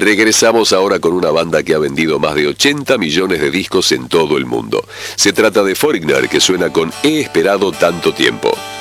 Regresamos ahora con una banda que ha vendido más de 80 millones de discos en todo el mundo. Se trata de Foreigner, que suena con He esperado tanto tiempo.